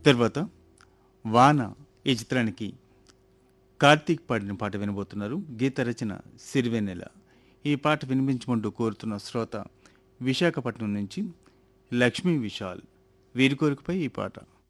తర్వాత వాన ఈ చిత్రానికి కార్తీక్ పాడిన పాట వినబోతున్నారు. గీత రచన సిరివెన్నెల. ఈ పాట వినిపించమంటూ కోరుతున్న శ్రోత విశాఖపట్నం నుంచి లక్ష్మీ విశాల్. వీరి కోరికపై ఈ పాట.